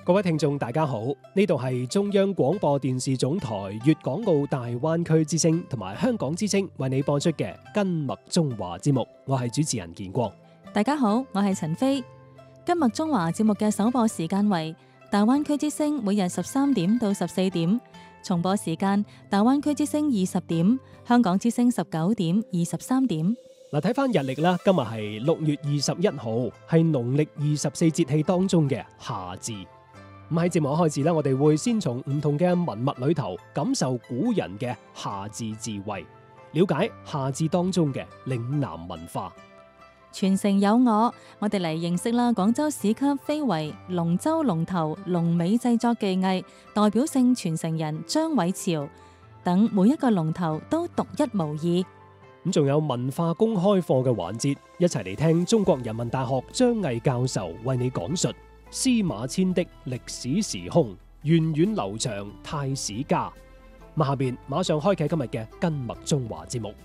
各位聽眾大家好，呢度係中央廣播電視總台粵港澳大灣區之聲同埋香港之聲為你播出嘅根脈中華節目，我係主持人建光。 大家好，我係陳飛。根脈中華節目嘅首播時間為大灣區之聲每日13點到14點，重播時間大灣區之聲20點，香港之聲19點23點。 嗱，睇翻日曆啦，今日係6月21號，係農曆24節氣當中嘅夏至。咁喺節目開始啦，我哋會先從唔同嘅文物裏頭感受古人嘅夏至智慧，了解夏至當中嘅嶺南文化。 傳承有我哋嚟認識啦廣州市級非遺龍舟龍頭龍尾製作技藝代表性傳承人張偉潮等，每一個龍頭都獨一無二。 咁仲有文化公開課嘅環節，一齊嚟聽中國人民大學張毅教授為你講述司馬遷的歷史時空，源遠流長太史家。下邊馬上開啟今日嘅根脈中華節目。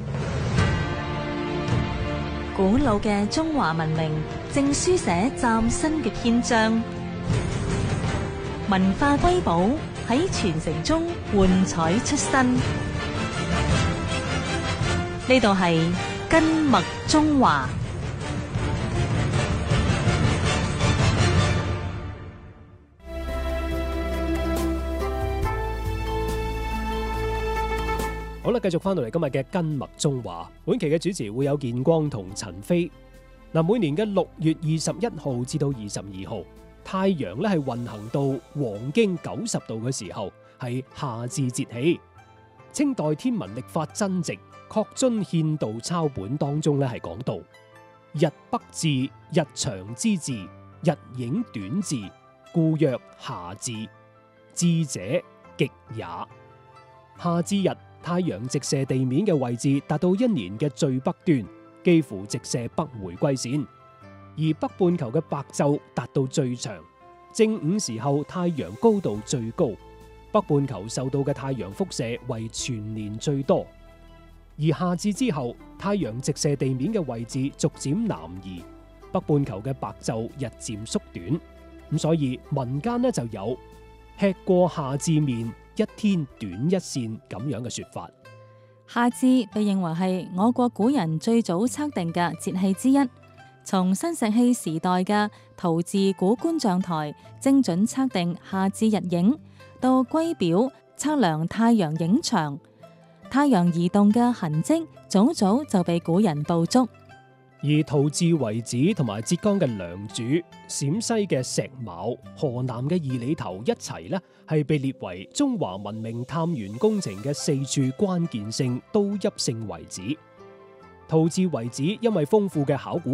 古老嘅中華文明正書寫嶄新嘅篇章，文化瑰寶喺傳承中喚彩出新。呢度係根脈中華。 好啦，繼續翻到嚟今日嘅根脈中華，本期嘅主持會有建光同陳飛。每年嘅6月21號至到22號，太陽咧係運行到黃經90度嘅時候，係夏至節氣。清代天文曆法真值確遵憲道抄本當中咧係講到：日北至，日長之至，日影短至，故曰夏至。至者極也。夏至日，太陽直射地面嘅位置達到一年嘅最北端，幾乎直射北回歸線，而北半球嘅白晝達到最長。正午時候太陽高度最高，北半球受到嘅太陽輻射為全年最多。而夏至之後，太陽直射地面嘅位置逐漸南移，北半球嘅白晝日漸縮短。咁所以民間呢就有吃過夏至麵，一天短一線咁樣嘅說法。 夏至被認為係我國古人最早測定嘅節氣之一，從新石器時代嘅陶字古觀象台精準測定夏至日影，到龜表測量太陽影長，太陽移動嘅痕跡早早就被古人捕捉。 而陶字遺址同埋浙江嘅良渚、陝西嘅石峁、河南嘅二里頭一齊呢，係被列為中華文明探源工程嘅4處關鍵性都邑性遺址。陶字遺址因為豐富嘅考古